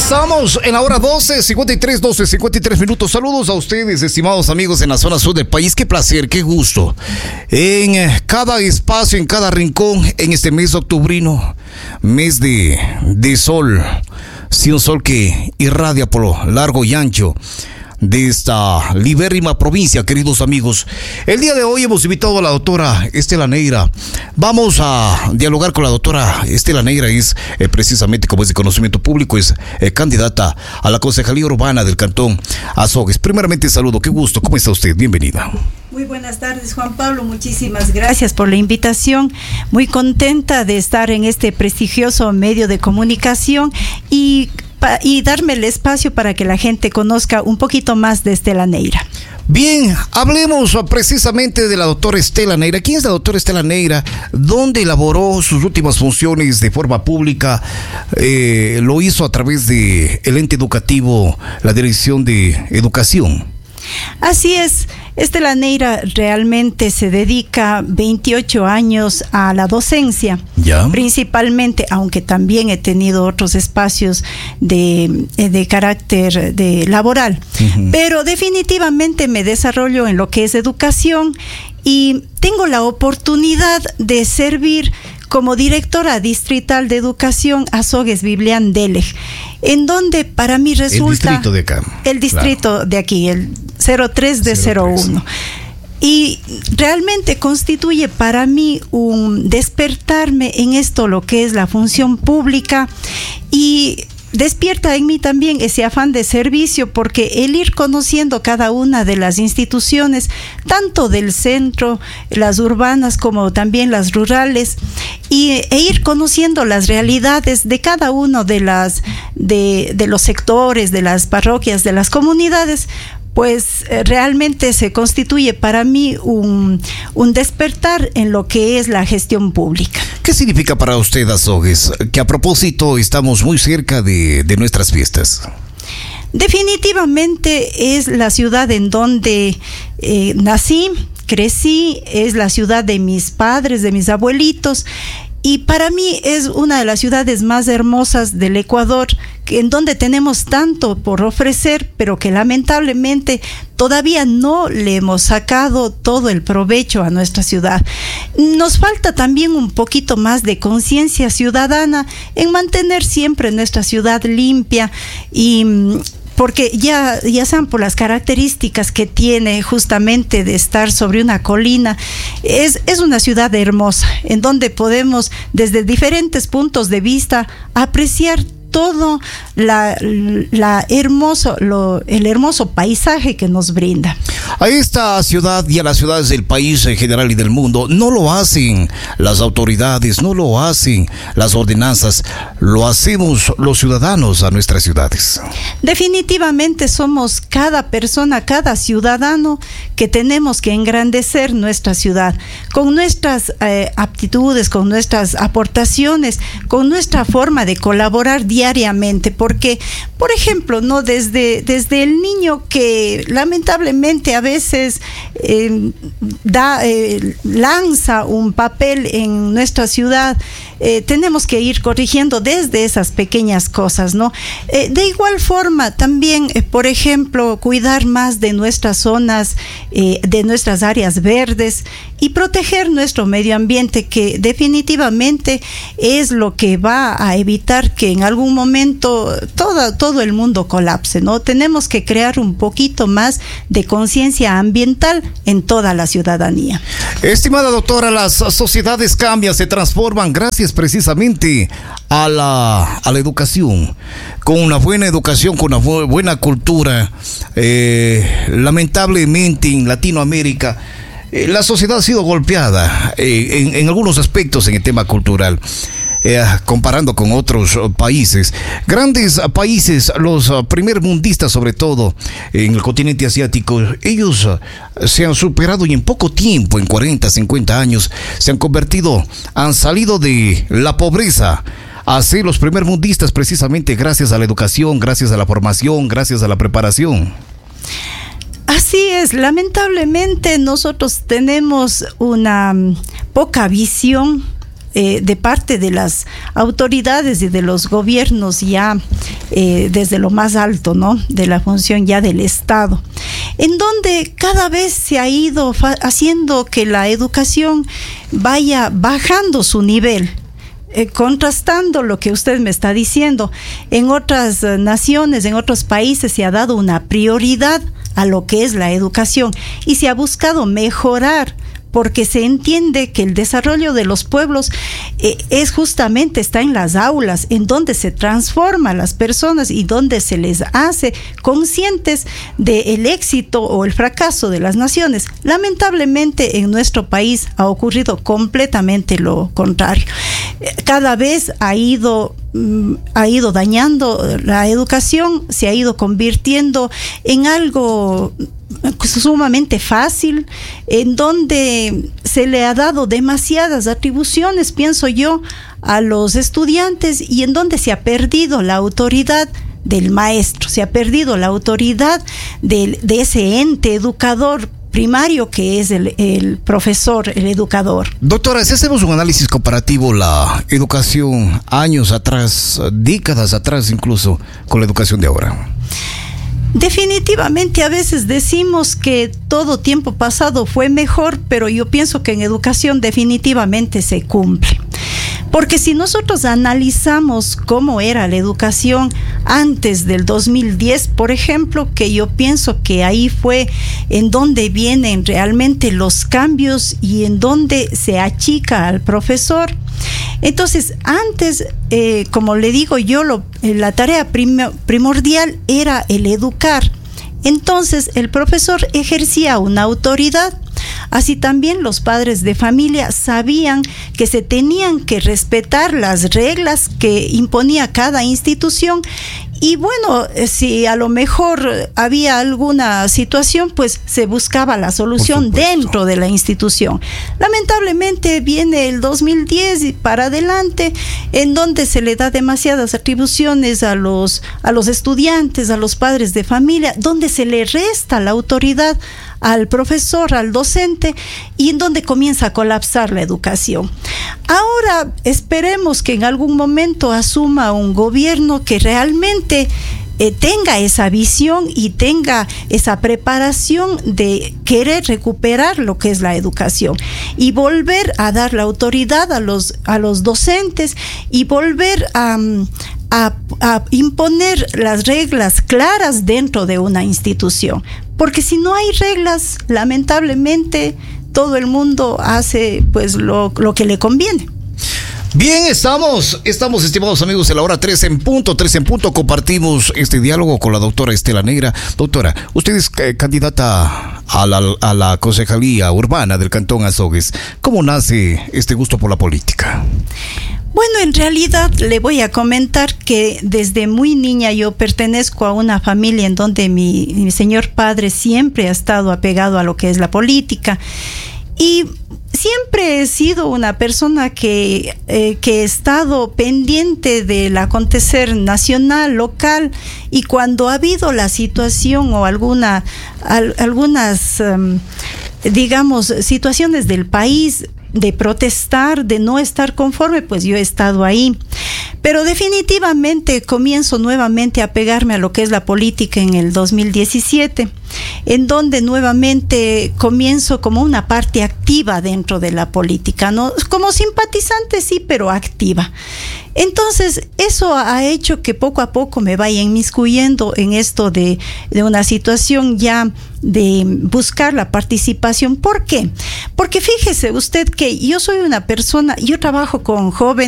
Estamos en la hora 12:53 minutos. Saludos a ustedes, estimados amigos en la zona sur del país. Qué placer, qué gusto. En cada espacio, en cada rincón, en este mes octubrino, mes de sol. Sí, un sol que irradia por lo largo y ancho de esta libérrima provincia, queridos amigos. El día de hoy hemos invitado a la doctora Estela Neira. Vamos a dialogar con la doctora Estela Neira. Es precisamente, como es de conocimiento público, es candidata a la Concejalía Urbana del Cantón Azogues. Primeramente, saludo, qué gusto, ¿cómo está usted? Bienvenida. Muy buenas tardes, Juan Pablo, muchísimas gracias por la invitación. Muy contenta de estar en este prestigioso medio de comunicación y darme el espacio para que la gente conozca un poquito más de Estela Neira. Bien, hablemos precisamente de la doctora Estela Neira. ¿Quién es la doctora Estela Neira? ¿Dónde elaboró sus últimas funciones de forma pública? Lo hizo a través de el ente educativo, la Dirección de Educación. Así es, Estela Neira realmente se dedica 28 años a la docencia, principalmente, aunque también he tenido otros espacios de carácter laboral, pero definitivamente me desarrollo en lo que es educación y tengo la oportunidad de servir como directora distrital de educación Azogues Biblián Delej, en donde para mí resulta... El distrito de acá. El distrito claro. De aquí, el 03 de 01. Y realmente constituye para mí un despertarme en esto, lo que es la función pública, y despierta en mí también ese afán de servicio, porque el ir conociendo cada una de las instituciones, tanto del centro, las urbanas como también las rurales, e ir conociendo las realidades de cada uno de los sectores, de las parroquias, de las comunidades, pues realmente se constituye para mí un despertar en lo que es la gestión pública. ¿Qué significa para usted Azogues? Que a propósito estamos muy cerca de nuestras fiestas. Definitivamente es la ciudad en donde nací, crecí, es la ciudad de mis padres, de mis abuelitos. Y para mí es una de las ciudades más hermosas del Ecuador, en donde tenemos tanto por ofrecer, pero que lamentablemente todavía no le hemos sacado todo el provecho a nuestra ciudad. Nos falta también un poquito más de conciencia ciudadana en mantener siempre nuestra ciudad limpia y... porque ya sean por las características que tiene justamente de estar sobre una colina, es una ciudad hermosa, en donde podemos desde diferentes puntos de vista apreciar todo el hermoso paisaje que nos brinda. A esta ciudad y a las ciudades del país en general y del mundo no lo hacen las autoridades, no lo hacen las ordenanzas, lo hacemos los ciudadanos a nuestras ciudades. Definitivamente somos cada persona, cada ciudadano que tenemos que engrandecer nuestra ciudad con nuestras aptitudes, con nuestras aportaciones, con nuestra forma de colaborar diariamente, porque, por ejemplo, no desde el niño que lamentablemente a veces lanza un papel en nuestra ciudad, tenemos que ir corrigiendo desde esas pequeñas cosas, ¿no? De igual forma, también, por ejemplo, cuidar más de nuestras zonas, de nuestras áreas verdes y proteger nuestro medio ambiente, que definitivamente es lo que va a evitar que en algún momento todo el mundo colapse, ¿no? Tenemos que crear un poquito más de conciencia ambiental en toda la ciudadanía. Estimada doctora, las sociedades cambian, se transforman gracias precisamente a la educación. Con una buena educación, con una buena cultura, lamentablemente en Latinoamérica la sociedad ha sido golpeada en algunos aspectos en el tema cultural. Comparando con otros países, grandes países, los primermundistas sobre todo en el continente asiático, ellos se han superado y en poco tiempo, en 40, 50 años, han salido de la pobreza a ser los primermundistas precisamente gracias a la educación, gracias a la formación, gracias a la preparación. Así es, lamentablemente nosotros tenemos una poca visión de parte de las autoridades y de los gobiernos ya desde lo más alto, ¿no? De la función ya del Estado, en donde cada vez se ha ido haciendo que la educación vaya bajando su nivel. Contrastando lo que usted me está diciendo, en otras naciones, en otros países se ha dado una prioridad a lo que es la educación y se ha buscado mejorar, porque se entiende que el desarrollo de los pueblos está en las aulas, en donde se transforman las personas y donde se les hace conscientes del éxito o el fracaso de las naciones. Lamentablemente en nuestro país ha ocurrido completamente lo contrario. Cada vez ha ido dañando la educación, se ha ido convirtiendo en algo sumamente fácil, en donde se le ha dado demasiadas atribuciones, pienso yo, a los estudiantes, y en donde se ha perdido la autoridad del maestro, se ha perdido la autoridad de ese ente educador primario que es el profesor, el educador. Doctora, si hacemos un análisis comparativo, la educación años atrás, décadas atrás incluso, con la educación de ahora. Definitivamente a veces decimos que todo tiempo pasado fue mejor, pero yo pienso que en educación definitivamente se cumple. Porque si nosotros analizamos cómo era la educación antes del 2010, por ejemplo, que yo pienso que ahí fue en donde vienen realmente los cambios y en donde se achica al profesor. Entonces, antes, como le digo yo, la tarea primordial era el educar. Entonces, el profesor ejercía una autoridad. Así también los padres de familia sabían que se tenían que respetar las reglas que imponía cada institución. Y bueno, si a lo mejor había alguna situación, pues se buscaba la solución dentro de la institución. Lamentablemente viene el 2010 y para adelante, en donde se le da demasiadas atribuciones a los estudiantes, a los padres de familia, donde se le resta la autoridad al profesor, al docente, y en donde comienza a colapsar la educación. Ahora esperemos que en algún momento asuma un gobierno que realmente tenga esa visión y tenga esa preparación de querer recuperar lo que es la educación y volver a dar la autoridad a los docentes y volver a imponer las reglas claras dentro de una institución. Porque si no hay reglas, lamentablemente todo el mundo hace pues lo que le conviene. Bien, estamos estimados amigos en la hora 3 en punto, compartimos este diálogo con la doctora Estela Negra. Doctora, usted es candidata a la concejalía urbana del Cantón Azogues. ¿Cómo nace este gusto por la política? Bueno, en realidad le voy a comentar que desde muy niña yo pertenezco a una familia en donde mi señor padre siempre ha estado apegado a lo que es la política. Y siempre he sido una persona que he estado pendiente del acontecer nacional, local, y cuando ha habido la situación o algunas, digamos, situaciones del país de protestar, de no estar conforme, pues yo he estado ahí. Pero definitivamente comienzo nuevamente a pegarme a lo que es la política en el 2017, en donde nuevamente comienzo como una parte activa dentro de la política, ¿no? Como simpatizante sí, pero activa. Entonces, eso ha hecho que poco a poco me vaya inmiscuyendo en esto de una situación ya de buscar la participación. ¿Por qué? Porque fíjese usted que yo soy una persona, yo trabajo con jóvenes